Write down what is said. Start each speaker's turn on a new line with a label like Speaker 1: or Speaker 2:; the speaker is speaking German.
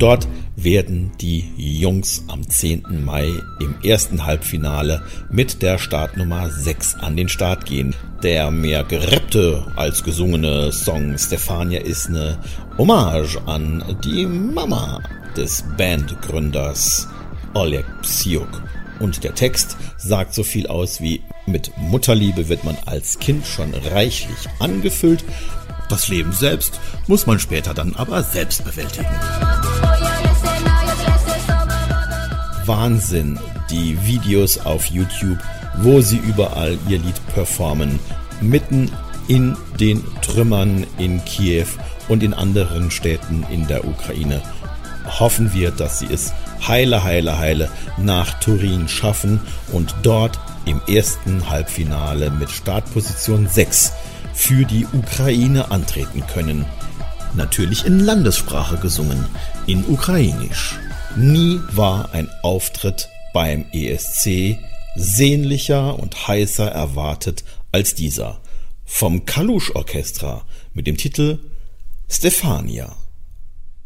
Speaker 1: Dort werden die Jungs am 10. Mai im ersten Halbfinale mit der Startnummer 6 an den Start gehen. Der mehr gerappte als gesungene Song Stefania ist eine Hommage an die Mama des Bandgründers Oleg Psiuk. Und der Text sagt so viel aus wie: Mit Mutterliebe wird man als Kind schon reichlich angefüllt. Das Leben selbst muss man später dann aber selbst bewältigen. Wahnsinn, die Videos auf YouTube, wo sie überall ihr Lied performen, mitten in den Trümmern in Kiew und in anderen Städten in der Ukraine. Hoffen wir, dass sie es heile nach Turin schaffen und dort im ersten Halbfinale mit Startposition 6 für die Ukraine antreten können. Natürlich in Landessprache gesungen, in Ukrainisch. Nie war ein Auftritt beim ESC sehnlicher und heißer erwartet als dieser. Vom Kalusch Orchestra mit dem Titel Stefania.